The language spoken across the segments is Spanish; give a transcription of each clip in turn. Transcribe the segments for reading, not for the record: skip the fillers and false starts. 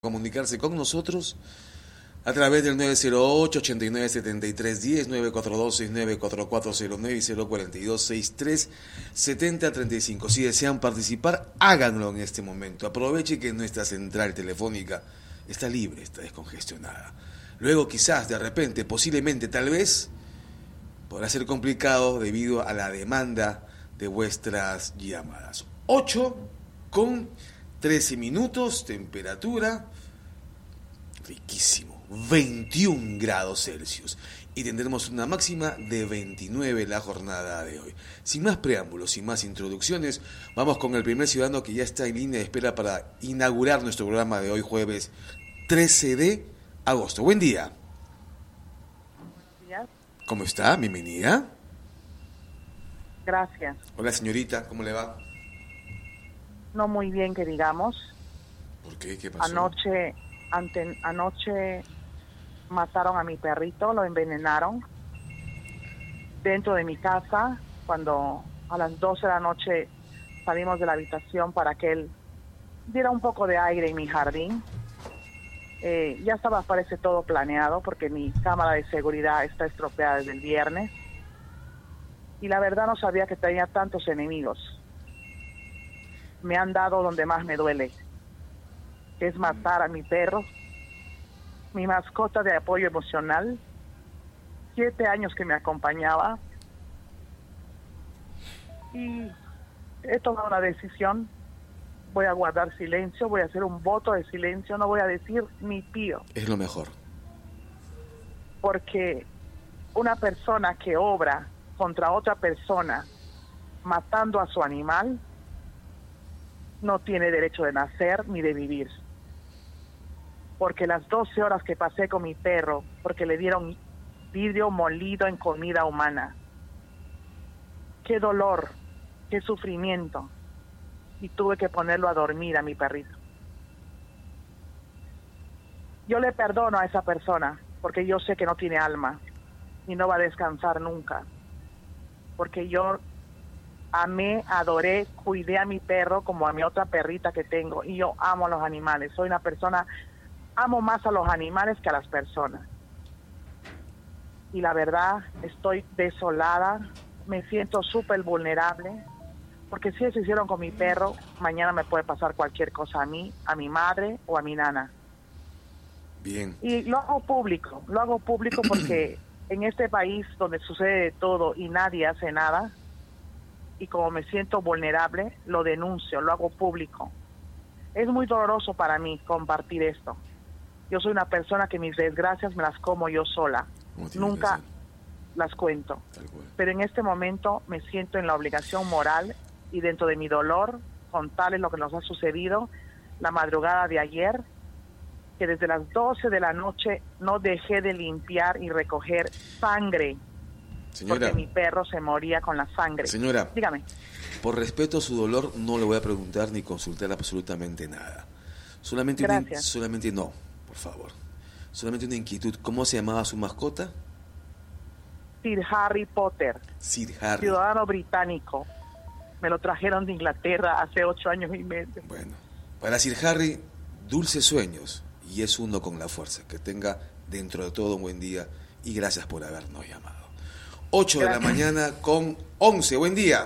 Comunicarse con nosotros a través del 908-897310, 942-694409 y 042-63-7035. Si desean participar, háganlo en este momento. Aproveche que nuestra central telefónica está libre, está descongestionada. Luego quizás, de repente, posiblemente, tal vez, podrá ser complicado debido a la demanda de vuestras llamadas. 8:13, temperatura riquísimo, 21 grados Celsius, y tendremos una máxima de 29 la jornada de hoy. Sin más preámbulos, sin más introducciones, vamos con el primer ciudadano que ya está en línea de espera para inaugurar nuestro programa de hoy, jueves 13 de agosto. Buen día. Buenos días. ¿Cómo está? Bienvenida. Gracias. Hola, señorita, ¿cómo le va? No muy bien, que digamos. ¿Por qué? ¿Qué pasó? Anoche mataron a mi perrito, lo envenenaron dentro de mi casa, cuando a las 12 de la noche salimos de la habitación para que él diera un poco de aire en mi jardín. Ya estaba, parece, todo planeado, porque mi cámara de seguridad está estropeada desde el viernes, y la verdad no sabía que tenía tantos enemigos. Me han dado donde más me duele, que es matar a mi perro, mi mascota de apoyo emocional, 7 años que me acompañaba, y he tomado una decisión. Voy a guardar silencio, voy a hacer un voto de silencio, no voy a decir ni pío. Es lo mejor. Porque una persona que obra contra otra persona matando a su animal no tiene derecho de nacer ni de vivir. Porque las 12 horas que pasé con mi perro, porque le dieron vidrio molido en comida humana, qué dolor, qué sufrimiento, y tuve que ponerlo a dormir a mi perrito. Yo le perdono a esa persona, porque yo sé que no tiene alma y no va a descansar nunca, porque yo amé, adoré, cuidé a mi perro como a mi otra perrita que tengo, y yo amo a los animales. Soy una persona, amo más a los animales que a las personas. Y la verdad, estoy desolada, me siento súper vulnerable, porque si eso hicieron con mi perro, mañana me puede pasar cualquier cosa a mí, a mi madre o a mi nana. Bien. Y lo hago público porque en este país donde sucede de todo y nadie hace nada, y como me siento vulnerable, lo denuncio, lo hago público. Es muy doloroso para mí compartir esto. Yo soy una persona que mis desgracias me las como yo sola. Nunca las cuento. Pero en este momento me siento en la obligación moral, y dentro de mi dolor, contarles lo que nos ha sucedido la madrugada de ayer, que desde las 12 de la noche no dejé de limpiar y recoger sangre. Señora, porque mi perro se moría con la sangre. Señora, dígame. Por respeto a su dolor, no le voy a preguntar ni consultar absolutamente nada. Solamente no, por favor. Solamente una inquietud. ¿Cómo se llamaba su mascota? Sir Harry Potter. Sir Harry. Ciudadano británico. Me lo trajeron de Inglaterra hace 8 años y medio. Bueno, para Sir Harry, dulces sueños, y es uno con la fuerza. Que tenga dentro de todo un buen día, y gracias por habernos llamado. 8 de la mañana con 11. Buen día.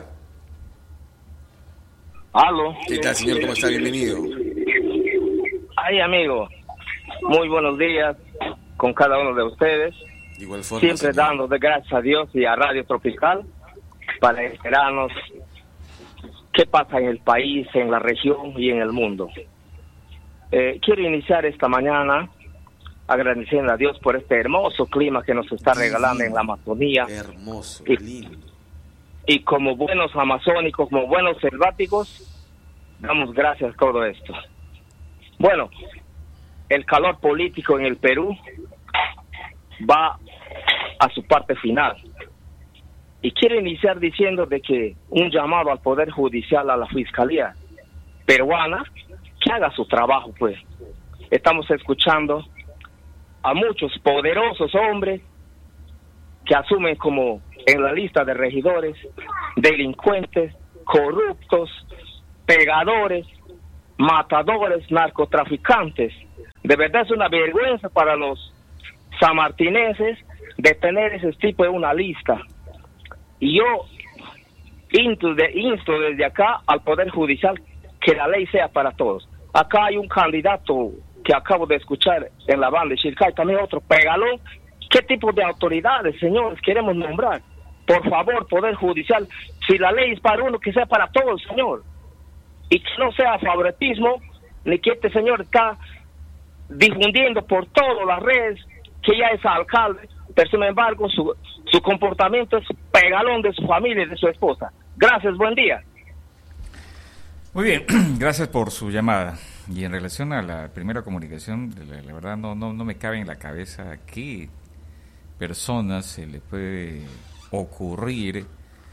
Aló. ¿Qué tal, señor? ¿Cómo está? Bienvenido. Ay, amigo. Muy buenos días con cada uno de ustedes. De igual forma, siempre señor, dando de gracias a Dios y a Radio Tropical para enterarnos qué pasa en el país, en la región y en el mundo. Quiero iniciar esta mañana agradeciendo a Dios por este hermoso clima que nos está regalando en la Amazonía. Hermoso, lindo. Y como buenos amazónicos, como buenos selváticos, damos gracias a todo esto. Bueno, el calor político en el Perú va a su parte final. Y quiero iniciar diciendo de que un llamado al Poder Judicial, a la Fiscalía peruana, que haga su trabajo, pues. Estamos escuchando a muchos poderosos hombres que asumen como en la lista de regidores delincuentes, corruptos, pegadores, matadores, narcotraficantes. De verdad es una vergüenza para los sanmartineses de tener ese tipo de una lista. Y yo insto desde acá al Poder Judicial que la ley sea para todos. Acá hay un candidato que acabo de escuchar en la banda de Chilcay, también otro Pegalón. ¿Qué tipo de autoridades, señores, queremos nombrar? Por favor, Poder Judicial, si la ley es para uno, que sea para todos, señor. Y que no sea favoritismo, ni que este señor está difundiendo por todas las redes que ya es alcalde, pero sin embargo su comportamiento es Pegalón de su familia y de su esposa. Gracias, buen día. Muy bien, gracias por su llamada. Y en relación a la primera comunicación, la verdad no me cabe en la cabeza a qué personas se le puede ocurrir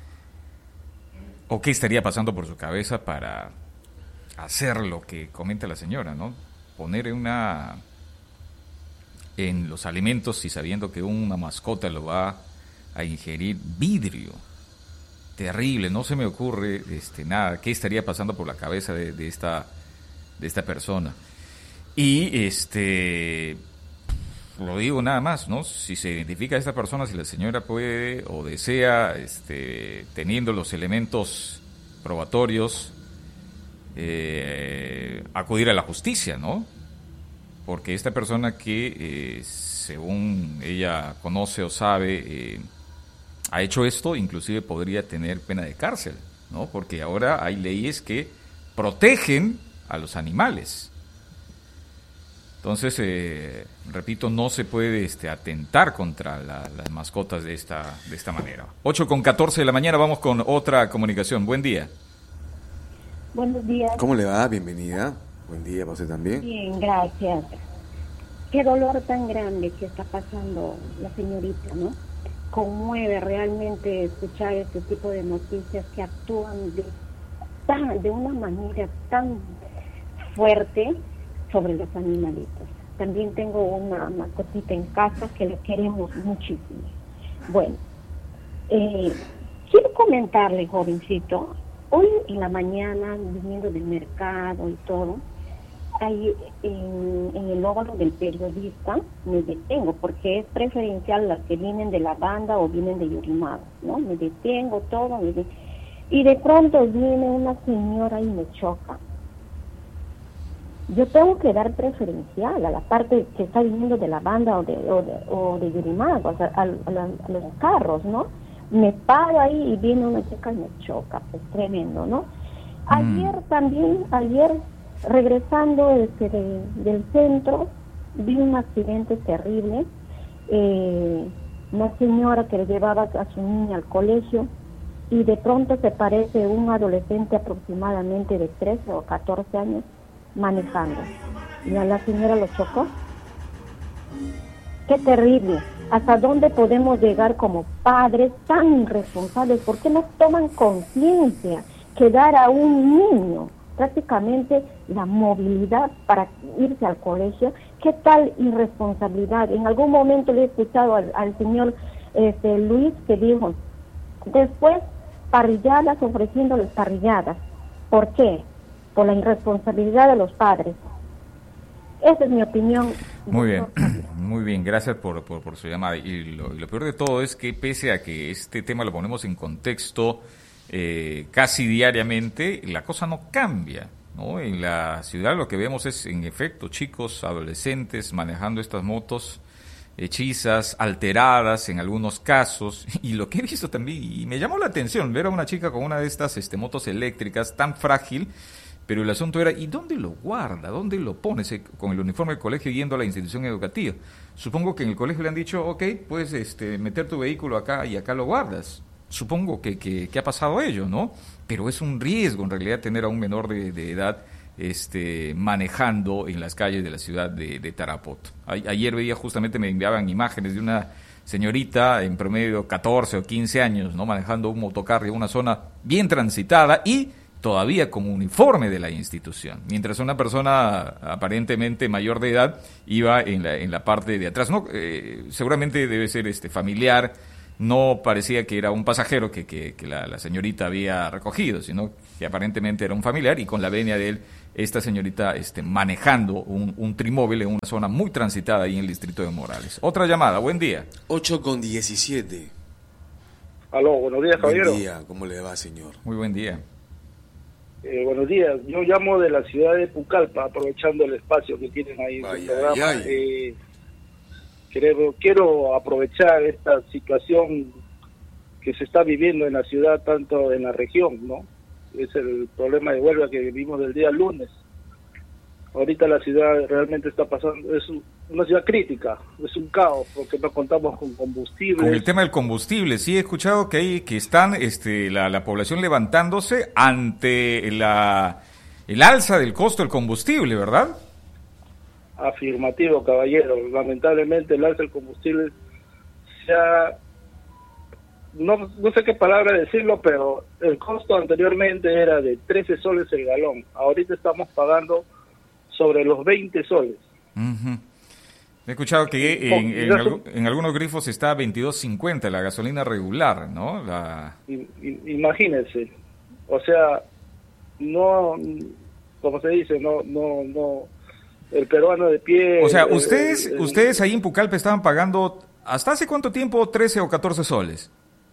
o qué estaría pasando por su cabeza para hacer lo que comenta la señora, ¿no? Poner en los alimentos y sabiendo que una mascota lo va a ingerir vidrio. Terrible, no se me ocurre nada, qué estaría pasando por la cabeza de esta persona. Y lo digo nada más, ¿no? Si se identifica a esta persona, si la señora puede o desea, teniendo los elementos probatorios, acudir a la justicia, ¿no? Porque esta persona que, según ella conoce o sabe, ha hecho esto, inclusive podría tener pena de cárcel, ¿no? Porque ahora hay leyes que protegen a los animales. Entonces, repito, no se puede atentar contra las mascotas de esta manera. 8:14 de la mañana, vamos con otra comunicación. Buen día. Buenos días. ¿Cómo le va? Bienvenida. Buen día para usted también. Bien, gracias. Qué dolor tan grande que está pasando la señorita, ¿no? Conmueve realmente escuchar este tipo de noticias que actúan de una manera tan fuerte sobre los animalitos. También tengo una mascotita en casa que le queremos muchísimo. Bueno, quiero comentarle, jovencito, hoy en la mañana, viniendo del mercado y todo, ahí en el óvalo del periodista me detengo, porque es preferencial las que vienen de la banda o vienen de Yurimado, ¿no? Me detengo todo, y de pronto viene una señora y me choca. Yo tengo que dar preferencial a la parte que está viniendo de la banda o de Yurimado, o sea, a los carros, ¿no? Me paro ahí y viene una chica y me choca, pues tremendo, ¿no? Ayer regresando del centro, vi un accidente terrible, una señora que le llevaba a su niña al colegio y de pronto se parece un adolescente aproximadamente de 13 o 14 años manejando y a la señora lo chocó. Qué terrible. ¿Hasta dónde podemos llegar como padres tan irresponsables? ¿Por qué no toman conciencia que dar a un niño prácticamente la movilidad para irse al colegio? ¿Qué tal irresponsabilidad? En algún momento le he escuchado al señor Luis que dijo, después parrilladas, ofreciéndoles parrilladas. ¿Por qué? Por la irresponsabilidad de los padres. Esa es mi opinión. Muy bien, gracias por su llamada. Y lo peor de todo es que pese a que este tema lo ponemos en contexto casi diariamente, la cosa no cambia, ¿no? En la ciudad lo que vemos es, en efecto, chicos, adolescentes manejando estas motos hechizas, alteradas en algunos casos. Y lo que he visto también, y me llamó la atención, ver a una chica con una de estas motos eléctricas tan frágil. Pero el asunto era, ¿y dónde lo guarda? ¿Dónde lo pone? Con el uniforme del colegio yendo a la institución educativa. Supongo que en el colegio le han dicho, ok, puedes meter tu vehículo acá y acá lo guardas. Supongo que ha pasado ello, ¿no? Pero es un riesgo en realidad tener a un menor de edad manejando en las calles de la ciudad de Tarapoto. Ayer veía, justamente me enviaban imágenes de una señorita en promedio 14 o 15 años, ¿no? Manejando un motocarro en una zona bien transitada y todavía con uniforme de la institución, mientras una persona aparentemente mayor de edad iba en la parte de atrás. No, seguramente debe ser familiar, no parecía que era un pasajero que la señorita había recogido, sino que aparentemente era un familiar, y con la venia de él, esta señorita manejando un trimóvil en una zona muy transitada ahí en el distrito de Morales. Otra llamada, buen día. 8:17. Aló, buenos días, caballero. Buen día, ¿cómo le va, señor? Muy buen día. Buenos días, yo llamo de la ciudad de Pucallpa, aprovechando el espacio que tienen ahí en su programa. Quiero aprovechar esta situación que se está viviendo en la ciudad, tanto en la región, ¿no? Es el problema de huelga que vivimos del día lunes. Ahorita la ciudad realmente está pasando, es una ciudad crítica, es un caos, porque no contamos con combustible. Con el tema del combustible, sí he escuchado que están la población levantándose ante el alza del costo del combustible, ¿verdad? Afirmativo, caballero. Lamentablemente el alza del combustible se ha... No sé qué palabra decirlo, pero el costo anteriormente era de 13 soles el galón. Ahorita estamos pagando sobre los 20 soles. Uh-huh. He escuchado que en algunos grifos está a 22.50 la gasolina regular, ¿no? Imagínense. O sea, no, como se dice, no, el peruano de pie... O sea, ustedes ahí en Pucallpa estaban pagando, ¿hasta hace cuánto tiempo? 13 o 14 soles.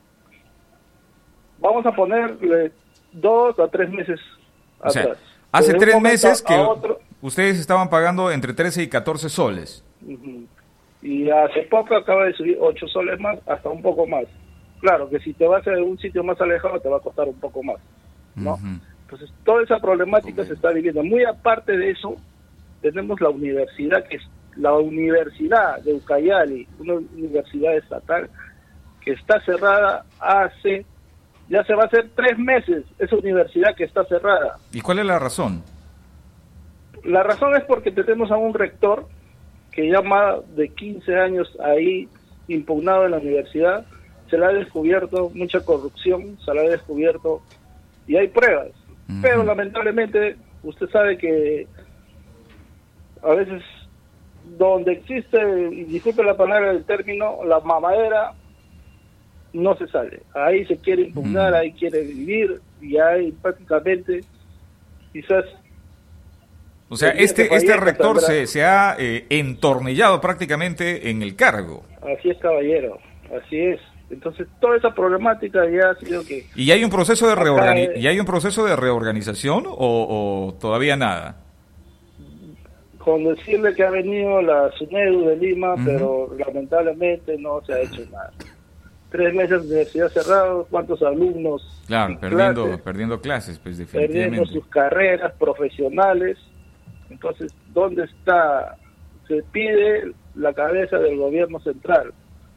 Vamos a ponerle 2 a 3 meses atrás. O sea, hace 3 meses que ustedes estaban pagando entre 13 y 14 soles. Uh-huh. Y hace poco acaba de subir 8 soles más, hasta un poco más. Claro que si te vas a un sitio más alejado te va a costar un poco más, ¿no? Uh-huh. Entonces toda esa problemática se está viviendo. Muy aparte de eso, tenemos la universidad, que es la Universidad de Ucayali, una universidad estatal que está cerrada ya se va a hacer 3 meses, esa universidad que está cerrada. ¿Y cuál es la razón? La razón es porque tenemos a un rector que ya más de 15 años ahí impugnado en la universidad, se le ha descubierto mucha corrupción, se le ha descubierto, y hay pruebas. Uh-huh. Pero lamentablemente, usted sabe que a veces donde existe, y disculpe la palabra del término, la mamadera, no se sale. Ahí se quiere impugnar, ahí quiere vivir, y ahí prácticamente quizás... O sea, este rector se ha entornillado prácticamente en el cargo. Así es, caballero, así es. Entonces, toda esa problemática ya ha sido que... ¿Y hay un proceso de reorganización o todavía nada? Con decirle que ha venido la SUNEDU de Lima, uh-huh, pero lamentablemente no se ha hecho nada. 3 meses de universidad cerrada, ¿cuántos alumnos? Claro, perdiendo clases, pues definitivamente. Perdiendo sus carreras profesionales. Entonces, ¿dónde está? Se pide la cabeza del gobierno central,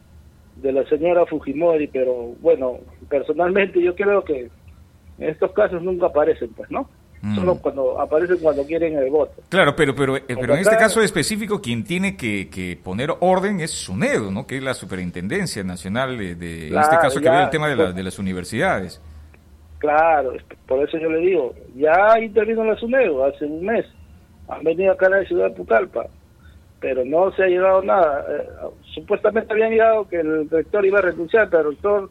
de la señora Fujimori, pero bueno, personalmente yo creo que en estos casos nunca aparecen, pues, ¿no? Solo cuando aparecen cuando quieren el voto. Claro, pero en este caso específico quien tiene que poner orden es SUNEDU, ¿no? Que es la Superintendencia Nacional de en este caso que ve el tema de las universidades. Claro, por eso yo le digo, ya intervino la SUNEDU hace un mes. Han venido acá a la ciudad de Pucallpa, pero no se ha llegado nada. Supuestamente habían llegado que el rector iba a renunciar, pero el rector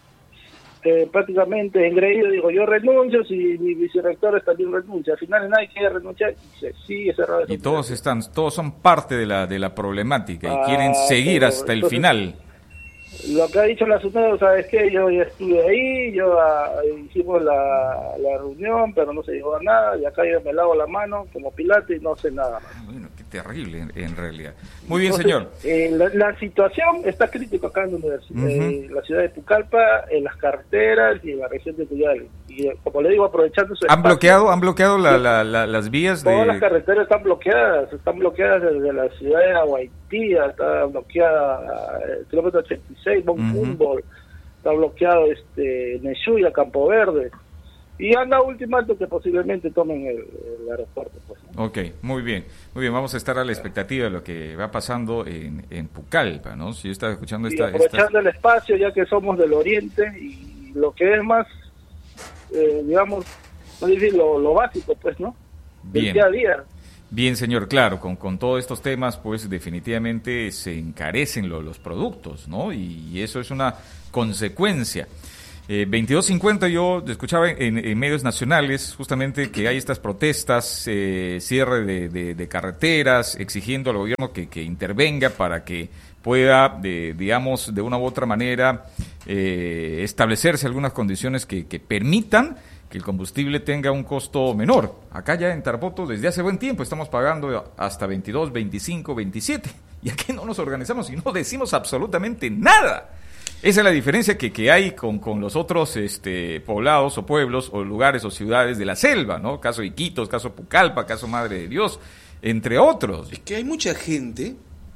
prácticamente engreído dijo, yo renuncio, si mi vicerrector también renuncia. Al final nadie quiere renunciar y se sigue cerrado. Y todos son parte de la problemática y quieren seguir hasta el final. Lo que ha dicho la SUNEDU, ¿sabes qué? Yo ya estuve ahí, hicimos la reunión, pero no se llegó a nada, y acá yo me lavo la mano como Pilates y no sé nada más. Bueno, qué terrible en realidad. Muy bien, señor. La situación está crítica acá en la ciudad de Pucallpa, en las carreteras y en la región de Cuyali. Y como le digo, aprovechando su ¿Han bloqueado las vías? Todas las carreteras están bloqueadas desde la ciudad de Aguaití, está bloqueada el kilómetro 86, Humboldt, está bloqueado Neshuya, Campo Verde, y anda ultimato que posiblemente tomen el aeropuerto. Pues, ¿no? Ok, muy bien, vamos a estar a la expectativa de lo que va pasando en Pucallpa, ¿no? Si yo estaba escuchando aprovechando el espacio, ya que somos del oriente, y lo que es más, digamos, no decir lo básico, pues, ¿no? Del día a día. Bien, señor, claro, con todos estos temas, pues definitivamente se encarecen los productos, ¿no? Y eso es una consecuencia. 22:50 yo escuchaba en medios nacionales justamente que hay estas protestas, cierre de carreteras, exigiendo al gobierno que intervenga para que pueda, digamos, de una u otra manera establecerse algunas condiciones que permitan que el combustible tenga un costo menor. Acá ya en Tarapoto desde hace buen tiempo estamos pagando hasta 22, 25, 27 y aquí no nos organizamos y no decimos absolutamente nada. Esa es la diferencia que hay con los otros poblados o pueblos o lugares o ciudades de la selva, ¿no? Caso Iquitos, caso Pucallpa, caso Madre de Dios, entre otros. Es que hay mucha gente,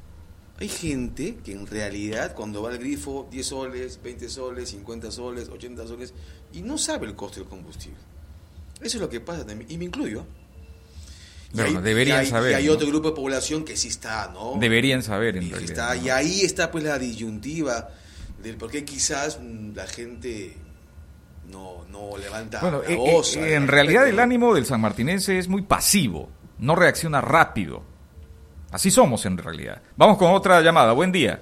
que en realidad cuando va al grifo 10 soles, 20 soles, 50 soles, 80 soles y no sabe el costo del combustible. Eso es lo que pasa también, y me incluyo. Bueno, deberían saber. Y hay ¿no? otro grupo de población que sí está, ¿no? Deberían saber, en y realidad. Está, ¿no? Y ahí está pues la disyuntiva del por qué quizás la gente no levanta bueno, la voz. en realidad el ánimo del sanmartinense es muy pasivo, no reacciona rápido. Así somos en realidad. Vamos con otra llamada. Buen día.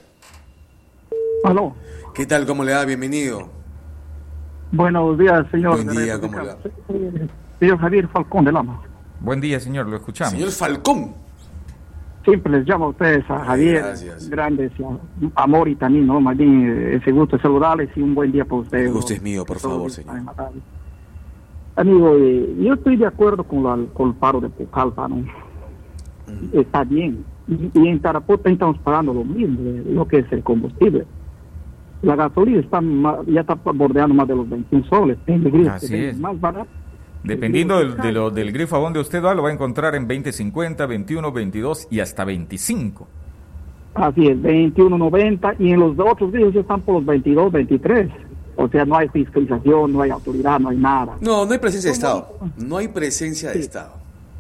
Aló. ¿Qué tal? ¿Cómo le va? Bienvenido. Buenos días, señor. Buen día, ¿cómo le va? Señor Javier Falcón de Lama. Buen día, señor, lo escuchamos. Señor Falcón. Siempre les llamo a ustedes, a Javier, gracias. grandes, amor y también, ¿no? Más bien, ese gusto de saludarles y un buen día para ustedes. El gusto es mío, por favor, señor. Amigo, yo estoy de acuerdo con el paro de Pucallpa, ¿no? Está bien. Y en Tarapoto estamos pagando lo mismo, lo que es el combustible. La gasolina ya está bordeando más de los 21 soles. Así es. Más barato. Dependiendo del grifo a donde usted va, lo va a encontrar en 20.50, 21, 22 y hasta 25. Así es, 21.90 y en los otros grifos ya están por los 22, 23. O sea, no hay fiscalización, no hay autoridad, no hay nada. No hay presencia de Estado. No hay presencia de Estado.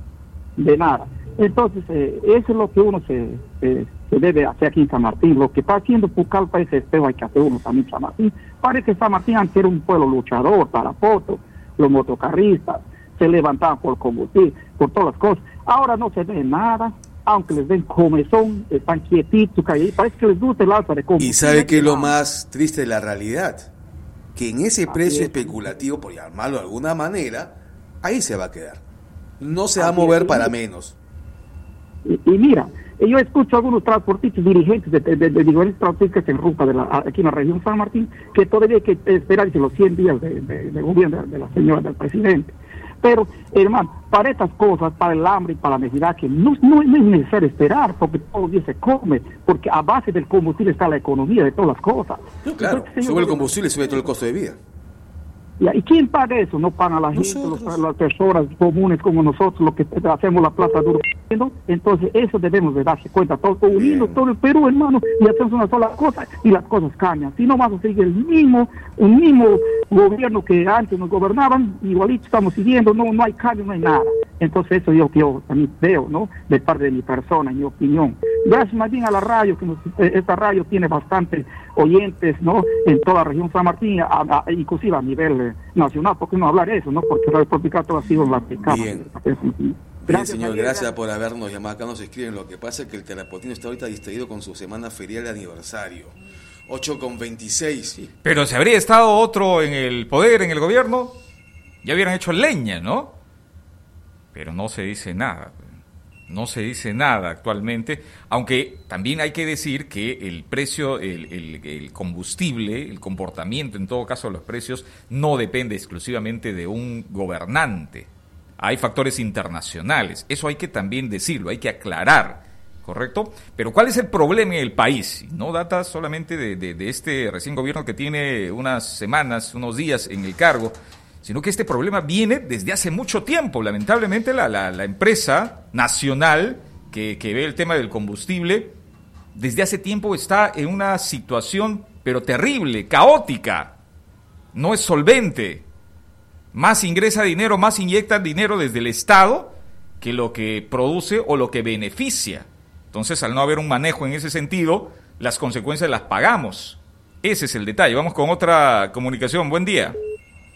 De nada. Entonces, eso es lo que uno se debe hacer aquí en San Martín. Lo que está haciendo Pucallpa es esto, hay que hacer uno también en San Martín. Parece que San Martín antes era un pueblo luchador, Tarapoto, los motocarristas, se levantaban por combustible, por todas las cosas. Ahora no se ve nada, aunque les den comezón, están quietitos, calladitos, parece que les gusta el alza de combustible. Y sabe que es lo más triste de la realidad, que en ese precio especulativo, por llamarlo de alguna manera, ahí se va a quedar. No se va a mover para menos. Y mira, yo escucho a algunos transportistas, dirigentes de diferentes transportistas en ruta aquí en la región San Martín, que todavía hay que esperar los 100 días de gobierno de la señora, del presidente. Pero, hermano, para estas cosas, para el hambre y para la necesidad, que no es necesario esperar, porque todos los días se come, porque a base del combustible está la economía de todas las cosas. No, claro, entonces, sube el combustible, sube todo el costo de vida. ¿Y quién paga eso? No paga la gente, las personas comunes como nosotros, lo que hacemos la plata duro. Entonces, eso debemos de darse cuenta, todos unidos, todo el Perú, hermano, y hacemos una sola cosa y las cosas cambian. Si no, vamos a seguir un mismo gobierno que antes nos gobernaban, igualito estamos siguiendo, no hay cambio, no hay nada. Entonces, eso yo también veo, ¿no? De parte de mi persona, mi opinión. Gracias más bien a la radio, esta radio tiene bastantes oyentes, ¿no? En toda la región San Martín, inclusive a nivel nacional, ¿por qué no hablar de eso, no? Porque Radio Tropical todo ha sido la pecada. Bien, señor, Javier, gracias por habernos llamado. Acá nos escriben, lo que pasa es que el terapotino está ahorita distraído con su semana ferial de aniversario. 8:26. Sí. Pero si habría estado otro en el poder, en el gobierno, ya hubieran hecho leña, ¿no? Pero no se dice nada. No se dice nada actualmente, aunque también hay que decir que el precio, el combustible, el comportamiento, en todo caso los precios, no depende exclusivamente de un gobernante. Hay factores internacionales, eso hay que también decirlo, hay que aclarar, ¿correcto? Pero ¿cuál es el problema en el país? No data solamente de este recién gobierno que tiene unas semanas, unos días en el cargo, sino que este problema viene desde hace mucho tiempo. Lamentablemente la empresa nacional que ve el tema del combustible, desde hace tiempo está en una situación pero terrible, caótica, no es solvente. Más ingresa dinero, más inyecta dinero desde el Estado que lo que produce o lo que beneficia. Entonces, al no haber un manejo en ese sentido, las consecuencias las pagamos. Ese es el detalle. Vamos con otra comunicación. Buen día.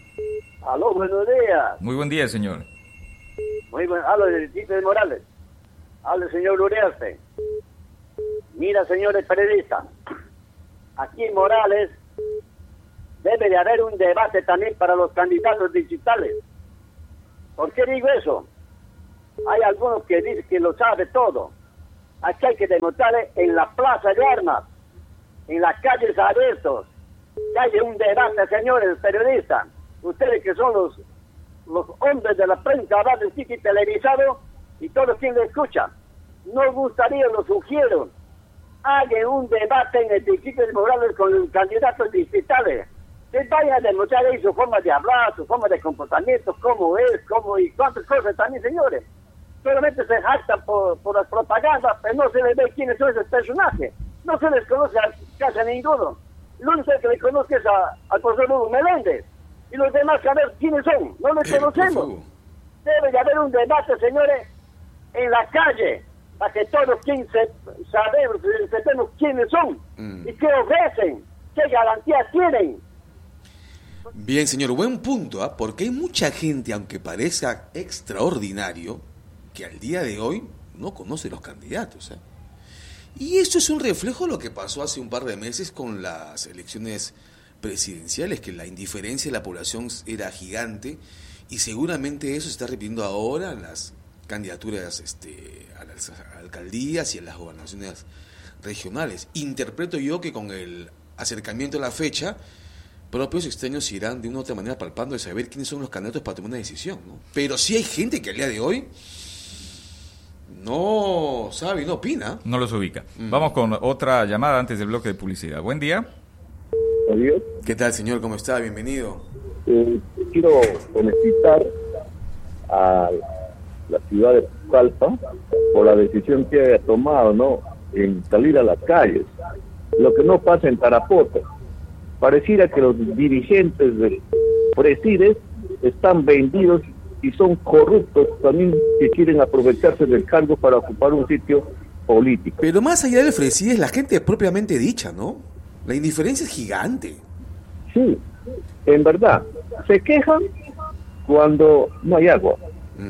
Aló, buenos días. Muy buen día, señor. Muy buen, hablo de Tito de Morales. Hable, señor Uriarte. Mira, señores periodistas, aquí en Morales debe de haber un debate también para los candidatos digitales. ¿Por qué digo eso? Hay algunos que dicen que lo sabe todo. Aquí hay que demostrarle en la plaza de armas, en las calles abiertas, que haya un debate, señores periodistas. Ustedes que son los hombres de la prensa, hablan de sitio televisado y todos quien lo escucha. Nos gustaría, lo sugiero, hagan un debate en el distrito de Morales con los candidatos distritales. Que vayan a demostrar ahí su forma de hablar, su forma de comportamiento, cómo es, cómo y cuántas cosas también, señores. Solamente se jactan por las propagandas, pero no se les ve quiénes son esos personajes. No se les conoce casi a ninguno. Lo único que le conozco es al profesor Hugo Meléndez. Y los demás, a ver quiénes son. No les conocemos. Debe de haber un debate, señores, en la calle, para que todos sepamos quiénes son y qué ofrecen, qué garantías tienen. Bien, señor, buen punto, porque hay mucha gente, aunque parezca extraordinario, que al día de hoy no conoce los candidatos. Y esto es un reflejo de lo que pasó hace un par de meses con las elecciones presidenciales, que la indiferencia de la población era gigante, y seguramente eso se está repitiendo ahora en las candidaturas a las alcaldías y a las gobernaciones regionales. Interpreto yo que con el acercamiento a la fecha, propios extraños irán de una u otra manera palpando de saber quiénes son los candidatos para tomar una decisión, ¿no? Pero sí hay gente que al día de hoy no sabe y no opina. No los ubica. Vamos con otra llamada antes del bloque de publicidad. Buen día. Adiós. ¿Qué tal, señor? ¿Cómo está? Bienvenido. Quiero felicitar a la ciudad de Pucallpa por la decisión que haya tomado, ¿no?, en salir a las calles. Lo que no pasa en Tarapoto. Pareciera que los dirigentes de Presides están vendidos y son corruptos también, que quieren aprovecharse del cargo para ocupar un sitio político. Pero más allá del Presides, la gente es propiamente dicha, ¿no? La indiferencia es gigante. Sí, en verdad. Se quejan cuando no hay agua.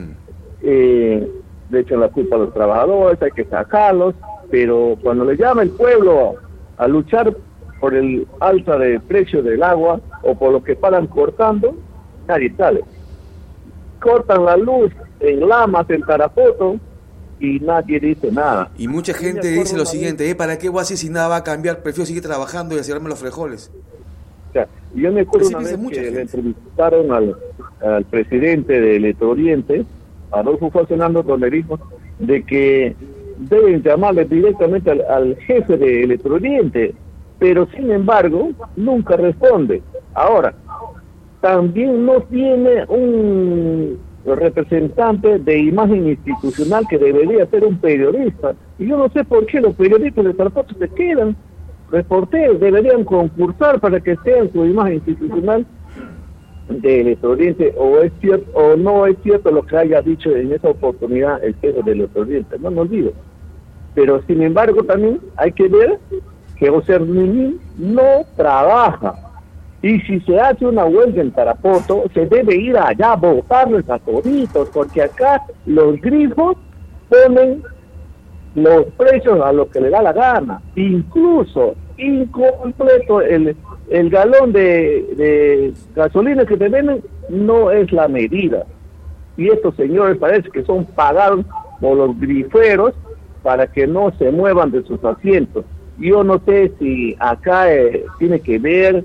Le echan la culpa a los trabajadores, hay que sacarlos, pero cuando le llama el pueblo a luchar por el alza de precio del agua o por lo que paran cortando, nadie sale. Cortan la luz en Lamas, en Tarapoto, y nadie dice nada. Y mucha gente dice lo siguiente: ¿para qué voy a hacer si nada va a cambiar? Prefiero seguir trabajando y asegurarme los frijoles. O sea, yo me acuerdo una vez que le entrevistaron al presidente de Electrooriente, Adolfo Fernando, donde dijo de que deben llamarle directamente al jefe de Electrooriente, pero sin embargo nunca responde. Ahora, también no tiene un representante de imagen institucional que debería ser un periodista, y yo no sé por qué los periodistas de Tarapoto se quedan. Reporteros deberían concursar para que sean su imagen institucional de Electrooriente, o es cierto o no es cierto lo que haya dicho en esa oportunidad el jefe de Electrooriente, no nos digo. Pero sin embargo también hay que ver que Oserniní no trabaja, y si se hace una huelga en Tarapoto se debe ir allá a votarles a toditos, porque acá los grifos ponen los precios a lo que le da la gana, incluso incompleto el galón de gasolina que te venden no es la medida, y estos señores parece que son pagados por los griferos para que no se muevan de sus asientos. Yo no sé si acá tiene que ver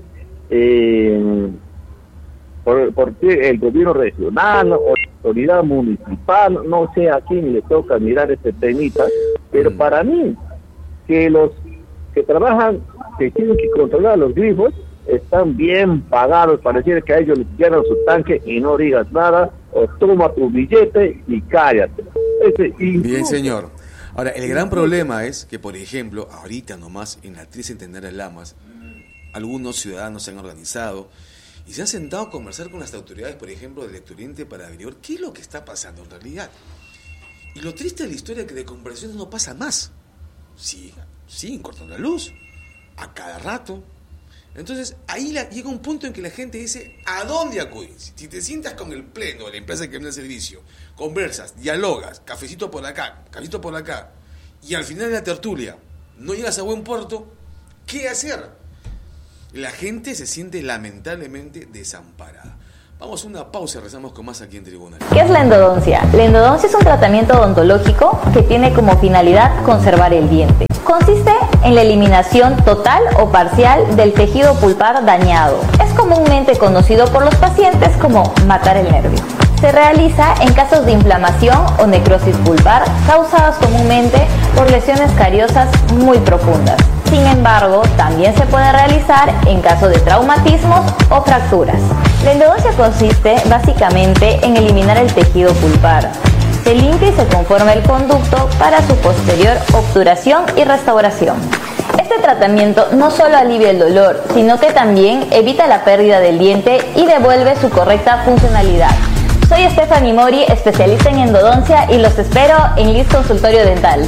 por qué el gobierno regional o la autoridad municipal, no sé a quién le toca mirar este temita, pero para mí, que los que trabajan, que tienen que controlar los grifos, están bien pagados. Pareciera que a ellos les llenan su tanque y no digas nada, o toma tu billete y cállate. Bien, señor. Ahora, el gran problema es que, por ejemplo, ahorita nomás en la Tricentenaria de Lamas, algunos ciudadanos se han organizado y se han sentado a conversar con las autoridades, por ejemplo, del Electrooriente, para averiguar qué es lo que está pasando en realidad. Y lo triste de la historia es que de conversaciones no pasa más. Siguen cortando la luz a cada rato. Entonces, ahí llega un punto en que la gente dice, ¿a dónde acudir? Si te sientas con el pleno de la empresa que vende el servicio, conversas, dialogas, cafecito por acá, y al final de la tertulia no llegas a buen puerto, ¿qué hacer? La gente se siente lamentablemente desamparada. Vamos a una pausa y regresamos con más aquí en Tribunal. ¿Qué es la endodoncia? La endodoncia es un tratamiento odontológico que tiene como finalidad conservar el diente. Consiste en la eliminación total o parcial del tejido pulpar dañado. Es comúnmente conocido por los pacientes como matar el nervio. Se realiza en casos de inflamación o necrosis pulpar causadas comúnmente por lesiones cariosas muy profundas. Sin embargo, también se puede realizar en caso de traumatismos o fracturas. La endodoncia consiste básicamente en eliminar el tejido pulpar. Se limpia y se conforma el conducto para su posterior obturación y restauración. Este tratamiento no solo alivia el dolor, sino que también evita la pérdida del diente y devuelve su correcta funcionalidad. Soy Stephanie Mori, especialista en endodoncia, y los espero en Liz Consultorio Dental.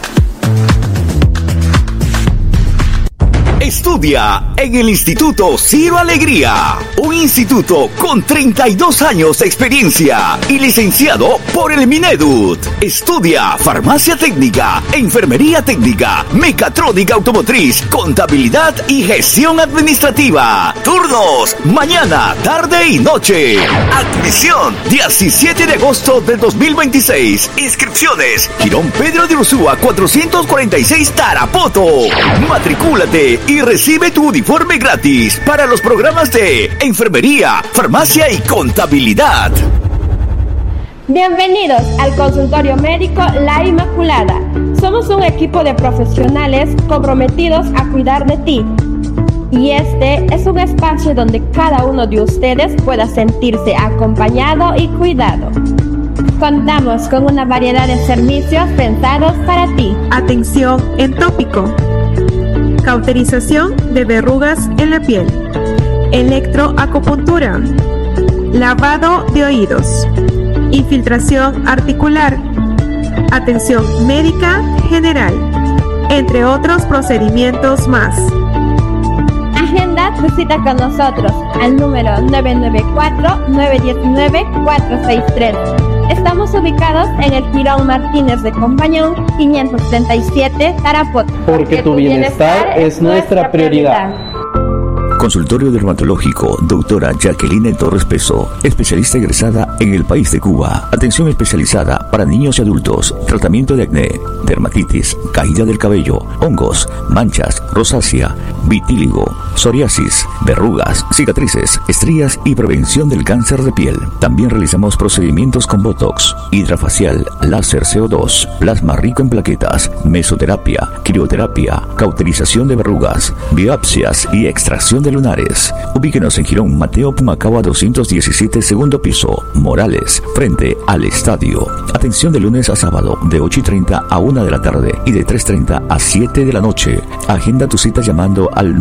Estudia en el Instituto Ciro Alegría, un instituto con 32 años de experiencia y licenciado por el Minedut. Estudia farmacia técnica, enfermería técnica, mecatrónica automotriz, contabilidad y gestión administrativa. Turnos, mañana, tarde y noche. Admisión, 17 de agosto del 2026. Inscripciones, Girón Pedro de Ursúa 446 Tarapoto. Matricúlate y recibe tu uniforme gratis para los programas de enfermería, farmacia y contabilidad. Bienvenidos al consultorio médico La Inmaculada. Somos un equipo de profesionales comprometidos a cuidar de ti. Y este es un espacio donde cada uno de ustedes pueda sentirse acompañado y cuidado. Contamos con una variedad de servicios pensados para ti. Atención en tópico. Cauterización de verrugas en la piel, electroacupuntura, lavado de oídos, infiltración articular, atención médica general, entre otros procedimientos más. Agenda tu cita con nosotros al número 994-919-463. Estamos ubicados en el Girón Martínez de Compañón, 537 Tarapoto. Porque tu bienestar es nuestra prioridad. Consultorio Dermatológico, doctora Jacqueline Torres Peso, especialista egresada en el país de Cuba. Atención especializada para niños y adultos, tratamiento de acné, dermatitis, caída del cabello, hongos, manchas, rosácea, vitíligo, psoriasis, verrugas, cicatrices, estrías y prevención del cáncer de piel. También realizamos procedimientos con botox, hidrafacial, láser CO2, plasma rico en plaquetas, mesoterapia, crioterapia, cauterización de verrugas, biopsias y extracción de lunares. Ubíquenos en Girón Mateo Pumacahua 217, segundo piso, Morales, frente al estadio. Atención de lunes a sábado de 8:30 a 1 de la tarde y de 3:30 a 7 de la noche. Agenda tu cita llamando al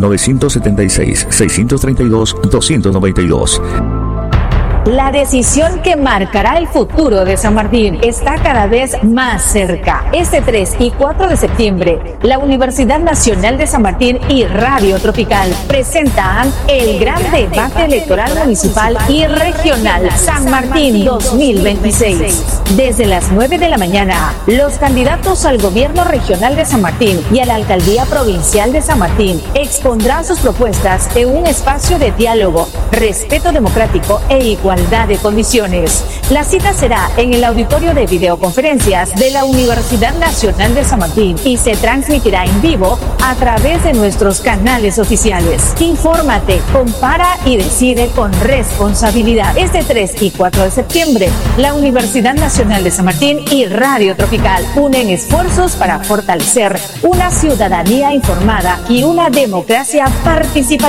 976-632-292. La decisión que marcará el futuro de San Martín está cada vez más cerca. Este 3 y 4 de septiembre, la Universidad Nacional de San Martín y Radio Tropical presentan el gran debate electoral municipal y regional San Martín 2026. Desde las 9 de la mañana, los candidatos al gobierno regional de San Martín y a la alcaldía provincial de San Martín expondrán sus propuestas en un espacio de diálogo, respeto democrático e igualdad de condiciones. La cita será en el auditorio de videoconferencias de la Universidad Nacional de San Martín y se transmitirá en vivo a través de nuestros canales oficiales. Infórmate, compara y decide con responsabilidad. Este 3 y 4 de septiembre, la Universidad Nacional de San Martín y Radio Tropical unen esfuerzos para fortalecer una ciudadanía informada y una democracia participativa.